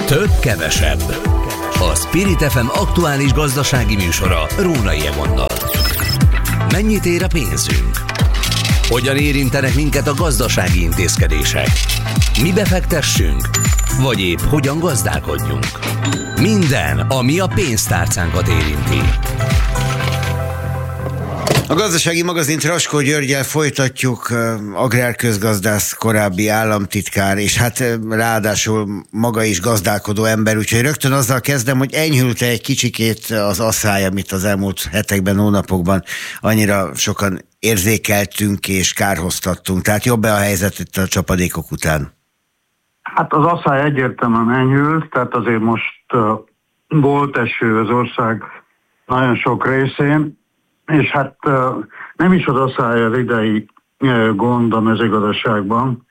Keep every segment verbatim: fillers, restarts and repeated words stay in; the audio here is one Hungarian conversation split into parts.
Több kevesebb. A Spirit ef em aktuális gazdasági műsora Rónai Egonnal. Mennyit ér a pénzünk? Hogyan érintenek minket a gazdasági intézkedések? Mi befektessünk? Vagy épp hogyan gazdálkodjunk? Minden, ami a pénztárcánkat érinti. A gazdasági magazint Raskó Györggyel folytatjuk, agrárközgazdász, korábbi államtitkár, és hát ráadásul maga is gazdálkodó ember, úgyhogy rögtön azzal kezdem, hogy enyhült egy kicsikét az asszály, amit az elmúlt hetekben, hónapokban annyira sokan érzékeltünk és kárhoztattunk. Tehát jobb-e a helyzet itt a csapadékok után? Hát az asszály egyértelműen enyhült, tehát azért most uh, volt eső az ország nagyon sok részén, és hát nem is az asszály az idei gond a mezőgazdaságban,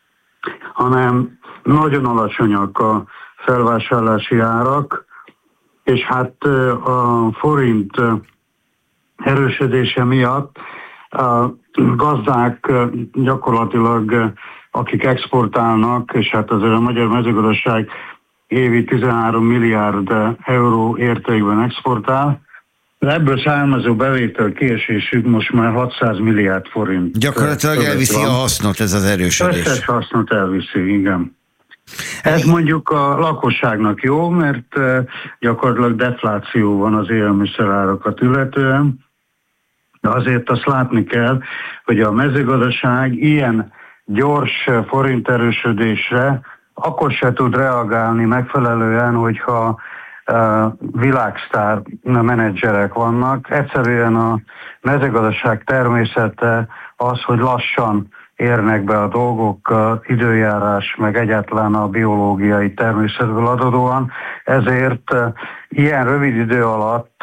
hanem nagyon alacsonyak a felvásárlási árak, és hát a forint erősödése miatt a gazdák gyakorlatilag, akik exportálnak, és hát azért a magyar mezőgazdaság évi tizenhárom milliárd euró értékben exportál, ebből származó bevétel kiesésük most már hatszáz milliárd forint. Gyakorlatilag elviszi a hasznot ez az erősödés. Összes hasznot elviszi, igen. Ez mondjuk a lakosságnak jó, mert gyakorlatilag defláció van az élelmiszerárakat illetően, de azért azt látni kell, hogy a mezőgazdaság ilyen gyors forint erősödésre akkor se tud reagálni megfelelően, hogyha világsztár menedzserek vannak. Egyszerűen a mezőgazdaság természete az, hogy lassan érnek be a dolgok, a időjárás, meg egyáltalán a biológiai természetből adódóan. Ezért ilyen rövid idő alatt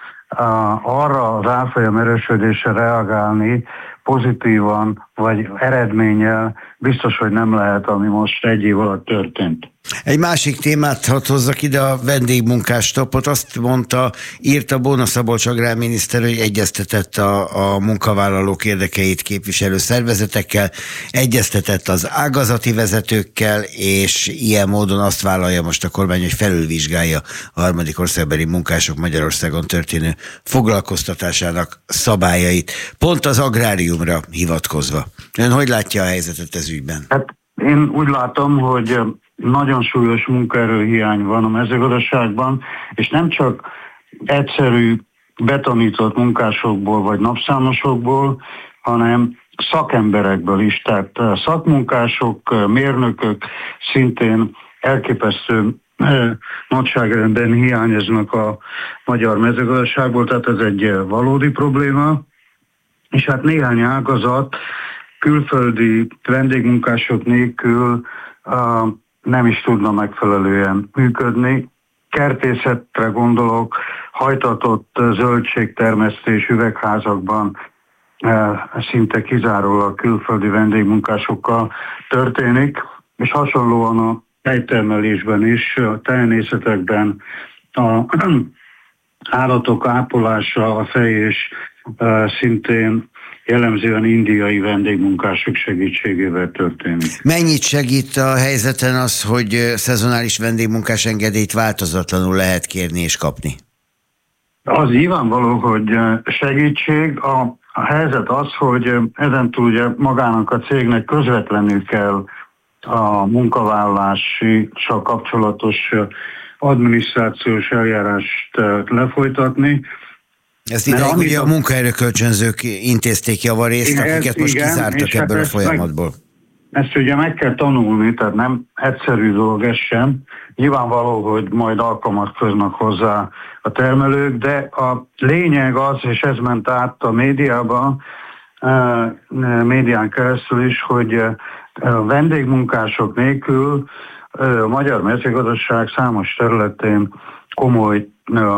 arra az árfolyam erősödésre reagálni pozitívan vagy eredménnyel biztos, hogy nem lehet, ami most egy év alatt történt. Egy másik témát hadd hozzak ide, a vendégmunkástopot. Azt mondta, írta Bóna Szabolcs agrárminiszter, hogy egyeztetett a, a munkavállalók érdekeit képviselő szervezetekkel, egyeztetett az ágazati vezetőkkel, és ilyen módon azt vállalja most a kormány, hogy felülvizsgálja a harmadik országbeli munkások Magyarországon történő foglalkoztatásának szabályait. Pont az agráriumra hivatkozva. Ön hogy látja a helyzetet ez ügyben? Hát én úgy látom, hogy nagyon súlyos munkaerőhiány van a mezőgazdaságban, és nem csak egyszerű betanított munkásokból vagy napszámosokból, hanem szakemberekből is. Tehát szakmunkások, mérnökök szintén elképesztő nagyságrendben hiányoznak a magyar mezőgazdaságból, tehát ez egy valódi probléma. És hát néhány ágazat külföldi vendégmunkások nélkül uh, nem is tudna megfelelően működni. Kertészetre gondolok, hajtatott zöldségtermesztés üvegházakban uh, szinte kizárólag külföldi vendégmunkásokkal történik, és hasonlóan a tejtermelésben is, a tehenészetekben a állatok ápolása, a fejés uh, szintén jellemzően indiai vendégmunkások segítségével történik. Mennyit segít a helyzeten az, hogy szezonális vendégmunkás engedélyt változatlanul lehet kérni és kapni? Az nyilvánvaló, hogy segítség. A, a helyzet az, hogy ezentúl ugye magának a cégnek közvetlenül kell a munkavállalással kapcsolatos adminisztrációs eljárást lefolytatni. Ezt ideig ugye a munkaerőkölcsönzők intézték javarészt, akiket most igen, kizártak ebből hát a folyamatból. Meg, ezt ugye meg kell tanulni, tehát nem egyszerű dolog ez sem. Nyilvánvaló, hogy majd alkalmazkodnak hozzá a termelők, de a lényeg az, és ez ment át a médiában, médián keresztül is, hogy a vendégmunkások nélkül a magyar mezőgazdaság számos területén komoly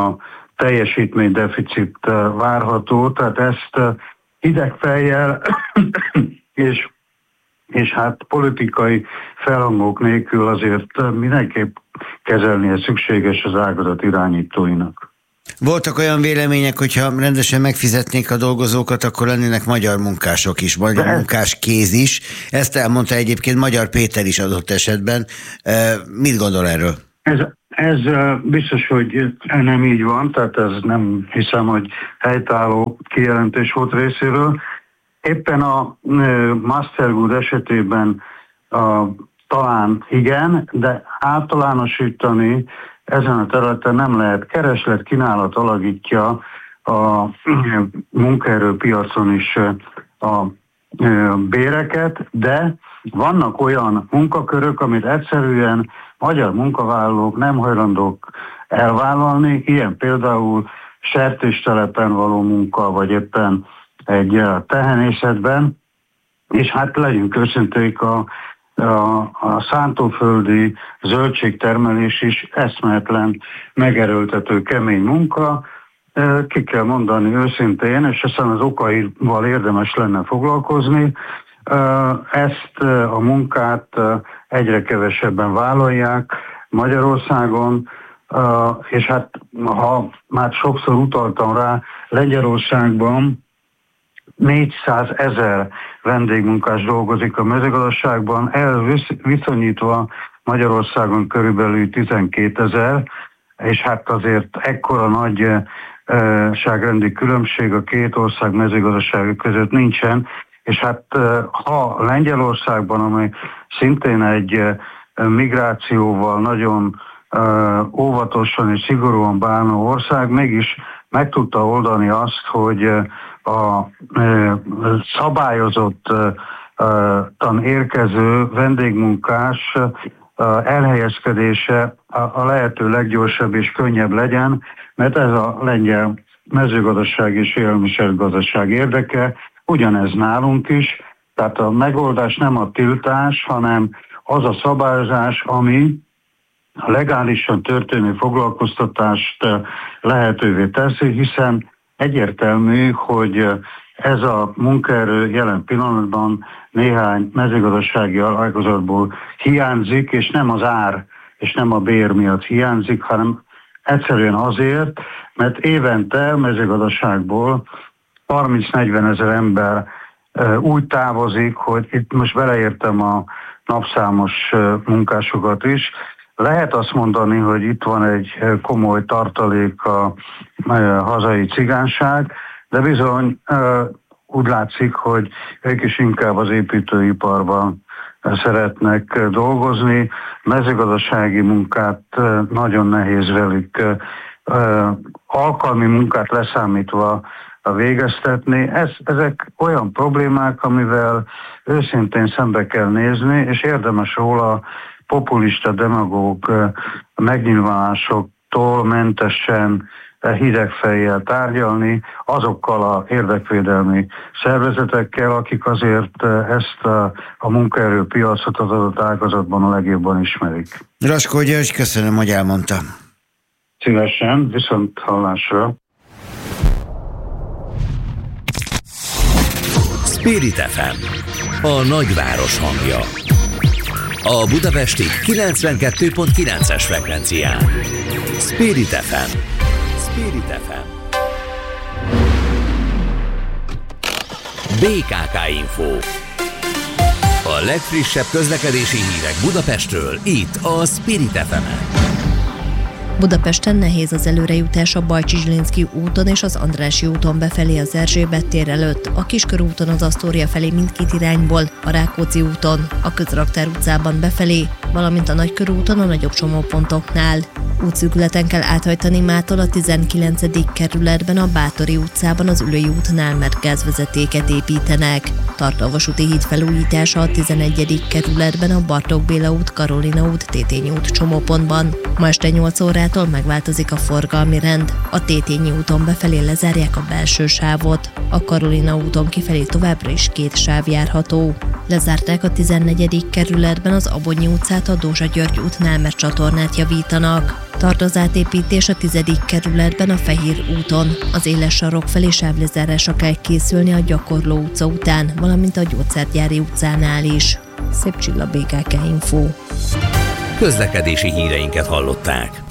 teljesítménydeficit várható, tehát ezt hidegfejjel és, és hát politikai felhangok nélkül azért mindenképp kezelnie szükséges az ágazat irányítóinak. Voltak olyan vélemények, hogyha rendesen megfizetnék a dolgozókat, akkor lennének magyar munkások is, magyar De... munkáskéz is. Ezt elmondta egyébként Magyar Péter is adott esetben. Mit gondol erről? Ez, ez biztos, hogy nem így van, tehát ez nem hiszem, hogy helytálló kijelentés volt részéről. Éppen a Mastergood esetében a, talán igen, de általánosítani ezen a területen nem lehet. Kereslet kínálat alakítja a munkaerőpiacon is a béreket, de vannak olyan munkakörök, amit egyszerűen magyar munkavállalók nem hajlandók elvállalni, ilyen például sertéstelepen való munka, vagy éppen egy tehenészetben, és hát legyünk őszinték, a, a, a szántóföldi zöldségtermelés is eszméletlen, megerőltető, kemény munka. Ki kell mondani őszintén, és aztán az okaival érdemes lenne foglalkozni. Ezt a munkát egyre kevesebben vállalják Magyarországon, és hát ha már sokszor utaltam rá, Lengyelországban négyszázezer vendégmunkás dolgozik a mezőgazdaságban, elviszonyítva Magyarországon körülbelül tizenkétezer, és hát azért ekkora nagy ságrendi különbség a két ország mezőgazdasága között nincsen, és hát ha Lengyelországban, amely szintén egy migrációval nagyon óvatosan és szigorúan bánó ország, mégis meg tudta oldani azt, hogy a szabályozottan érkező vendégmunkás elhelyezkedése a lehető leggyorsabb és könnyebb legyen, mert ez a lengyel mezőgazdaság és élelmiszergazdaság érdeke, ugyanez nálunk is, tehát a megoldás nem a tiltás, hanem az a szabályozás, ami a legálisan történő foglalkoztatást lehetővé teszi, hiszen egyértelmű, hogy ez a munkaerő jelen pillanatban néhány mezőgazdasági ágazatból hiányzik, és nem az ár és nem a bér miatt hiányzik, hanem egyszerűen azért, mert évente mezőgazdaságból harminc-negyven ezer ember úgy távozik, hogy itt most beleértem a napszámos munkásokat is. Lehet azt mondani, hogy itt van egy komoly tartalék a hazai cigányság, de bizony úgy látszik, hogy ők is inkább az építőiparban szeretnek dolgozni. Mezőgazdasági munkát nagyon nehéz velük alkalmi munkát leszámítva végeztetni. Ez, ezek olyan problémák, amivel őszintén szembe kell nézni, és érdemes róla populista demagóg megnyilvánulásoktól mentesen hideg fejjel tárgyalni azokkal a érdekvédelmi szervezetekkel, akik azért ezt a, a munkaerőpiacot az adott ágazatban a legjobban ismerik. Raskó György, köszönöm, hogy elmondtam. Szívesen, viszont hallásra. Spirit ef em, a nagyváros hangja. A budapesti kilencvenkettő pont kilences frekvencián. Spirit ef em. Spirit ef em. bé ká ká Info. A legfrissebb közlekedési hírek Budapestről, itt a Spirit ef emen. Budapesten nehéz az előrejutás a Bajcsy-Zsilinszky úton és az Andrássy úton befelé az Erzsébet tér előtt, a Kiskörúton az Asztória felé mindkét irányból, a Rákóczi úton, a Közraktár utcában befelé, valamint a Nagykörúton a nagyobb csomópontoknál. Útszűkületen kell áthajtani mától a tizenkilencedik kerületben a Bátori utcában az Ülői útnál, mert gázvezetéket építenek. Tart a vasúti híd felújítása a tizenegyedik kerületben a Bartók Béla út, Karolina út, Tétényi út csomópontban. Ma este nyolc órától megváltozik a forgalmi rend. A Tétényi úton befelé lezárják a belső sávot. A Karolina úton kifelé továbbra is két sáv járható. Lezárták a tizennegyedik kerületben az Abonyi utcát a Dózsa György útnál, mert csatornát javítanak. Tart az átépítés a tizedik kerületben a Fehér úton. Az éles sarok felé sávlezárásra kell készülni a Gyakorló utca után, valamint a Gyógyszergyári utcánál is. Szép Csilla, bé ká ká Info. Közlekedési híreinket hallották.